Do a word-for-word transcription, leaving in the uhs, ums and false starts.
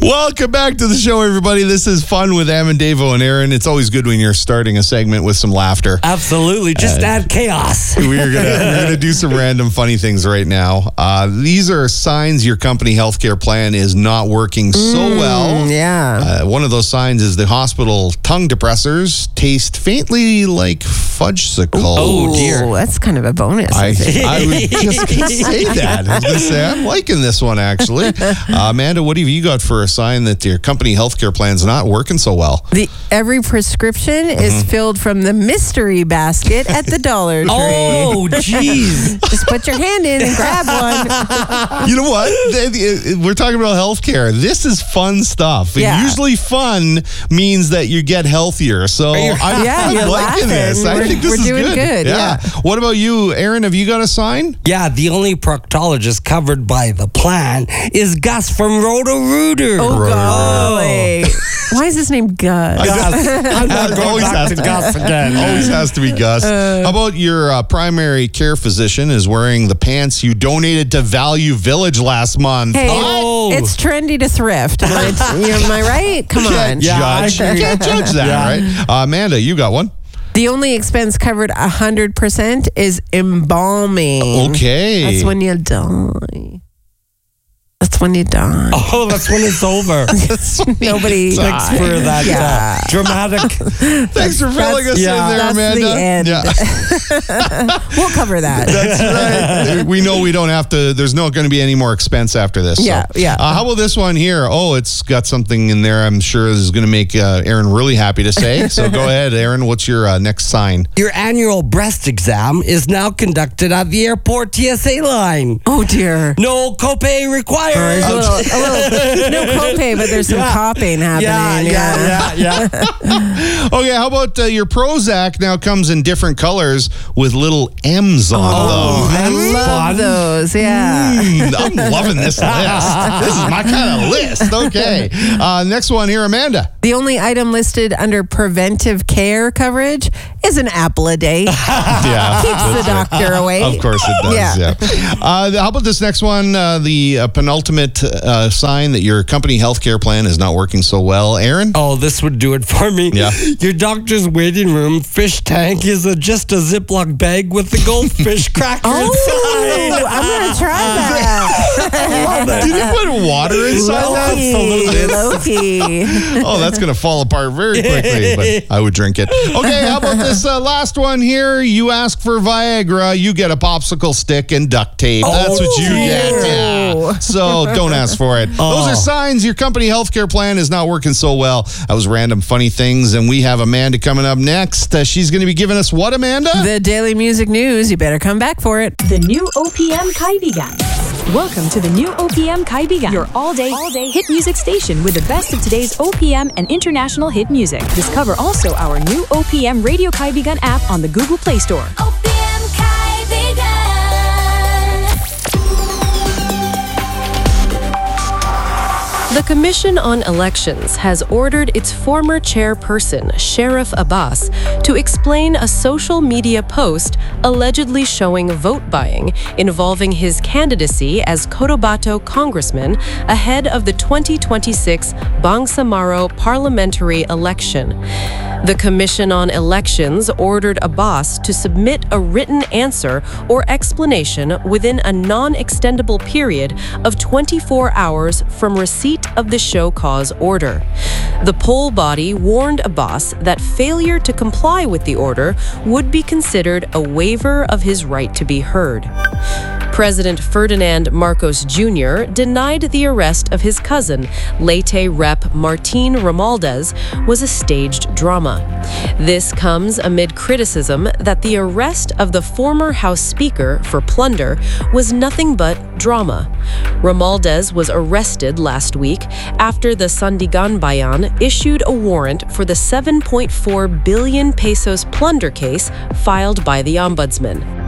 Welcome back to the show, everybody. This is Fun with Am and Davo and Aaron. It's always good when you're starting a segment with some laughter. Absolutely. Just uh, add chaos. We're going we're gonna do some random funny things right now. Uh, these are signs your company healthcare plan is not working so Mm, well. Yeah. Uh, one of those signs is the hospital tongue depressors taste faintly like fudgesicle. Oh, dear. Ooh, that's kind of a bonus. I, I think. I was just going to say that. I was going to say, I'm liking this one, actually. Uh, Amanda, what have you got for a sign that your company healthcare plan's not working so well? The every prescription is filled from the mystery basket at the Dollar Tree. Oh, jeez. Just put your hand in and grab one. You know what? They- they- We're talking about healthcare. This is fun stuff. Yeah. Usually fun means that you get healthier. So I'm, Yeah, I'm you're liking laughing. this. I We're- think this we're is doing good. good, yeah. What about you, Aaron? Have you got a sign? Yeah, the only proctologist covered by the plan is Gus from Roto-Rooter. Oh, golly. Why is his name Gus? Gus. I'm not It going always back has to to- Gus again. Always has to be Gus. How about your uh, primary care physician is wearing the pants you donated to Value Village last month? Hey, Oh. it's trendy to thrift. It's- you know, am I right? Come on. Can't Yeah, I judge. agree. Can't judge that, Yeah. right? Uh, Amanda, you got one? The only expense covered one hundred percent is embalming. Okay. That's when you die. That's when you die. Oh, that's when it's over. Nobody. Thanks for that Yeah. uh, dramatic. Thanks for filling us yeah, in there, that's Amanda. the end. Yeah. We'll cover that. That's right. We know we don't have to, there's not going to be any more expense after this. so. Yeah, yeah. Uh, how about this one here? Oh, it's got something in there I'm sure is going to make uh, Aaron really happy to say. So go ahead, Aaron. What's your uh, next sign? Your annual breast exam is now conducted at the airport T S A line. Oh, dear. No copay required. There's a little, a little, no copay, but there's some Yeah. copying Yeah, happening. yeah, yeah, yeah. Okay, how about uh, your Prozac now comes in different colors with little M's on Oh, them. I That's love fun. those. Yeah. Mm, I'm loving this list. This is my kind of list. Okay. Uh, next one here, Amanda. The only item listed under preventive care coverage is an apple a day. Yeah. Keeps the doctor away. Of course it does. Yeah. Yeah. Uh, how about this next one? Uh, the uh, penultimate uh, sign that your company healthcare plan is not working so well. Aaron? Oh, this would do it for me. Yeah. Your doctor's waiting room fish tank is a, just a Ziploc bag with the goldfish cracker Oh, inside. I'm going to try that. Did you put water inside that? Loki. Loki. Oh, that's going to fall apart very quickly, but I would drink it. Okay, how about this uh, last one here? You ask for Viagra, you get a popsicle stick and duct tape. That's what you get. Yeah. So don't ask for it. Those are signs your company healthcare plan is not working so well. That was random funny things, and we have Amanda coming up next. Uh, she's going to be giving us what, Amanda? The Daily Music News. You better come back for it. The new O P M Kaibigan. Welcome to the new O P M Kaibigan, your all-day, all-day hit music station with the best of today's O P M and international hit music. Discover also our new O P M Radio Kaibigan app on the Google Play Store. O P M Kaibigan. The Commission on Elections has ordered its former chairperson, Sheriff Abbas, to explain a social media post allegedly showing vote buying involving his candidacy as Cotabato congressman ahead of the twenty twenty-six Bangsamoro parliamentary election. The Commission on Elections ordered Abbas to submit a written answer or explanation within a non-extendable period of twenty-four hours from receipt of the show cause order. The poll body warned Abbas that failure to comply with the order would be considered a waiver of his right to be heard. President Ferdinand Marcos Junior denied the arrest of his cousin, Leyte Rep Martin Romualdez, was a staged drama. This comes amid criticism that the arrest of the former House Speaker for plunder was nothing but drama. Romualdez was arrested last week after the Sandigan Bayan issued a warrant for the seven point four billion pesos plunder case filed by the Ombudsman.